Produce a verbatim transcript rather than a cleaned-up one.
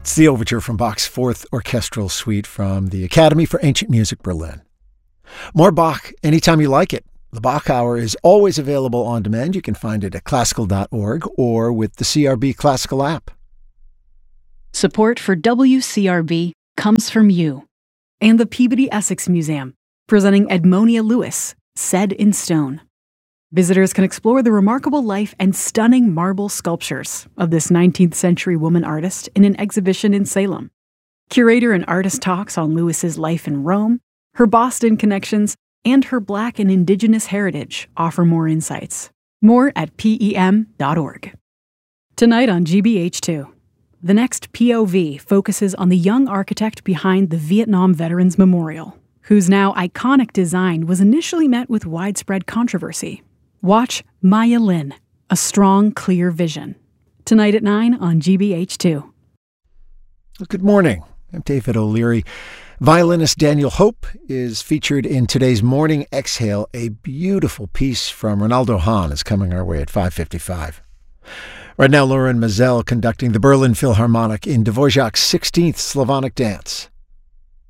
It's the overture from Bach's Fourth Orchestral Suite from the Academy for Ancient Music, Berlin. More Bach anytime you like it. The Bach Hour is always available on demand. You can find it at classical dot org or with the C R B Classical app. Support for W C R B comes from you and the Peabody Essex Museum, presenting Edmonia Lewis, Set in Stone. Visitors can explore the remarkable life and stunning marble sculptures of this nineteenth century woman artist in an exhibition in Salem. Curator and artist talks on Lewis's life in Rome, her Boston connections, and her Black and Indigenous heritage offer more insights. More at P E M dot org. Tonight on G B H two, the next P O V focuses on the young architect behind the Vietnam Veterans Memorial, whose now iconic design was initially met with widespread controversy. Watch Maya Lin, A Strong, Clear Vision. Tonight at nine on G B H two. Well, good morning. I'm David O'Leary. Violinist Daniel Hope is featured in today's Morning Exhale. A beautiful piece from Ronaldo Hahn is coming our way at five fifty-five. Right now, Lauren Mazel conducting the Berlin Philharmonic in Dvorak's sixteenth Slavonic Dance.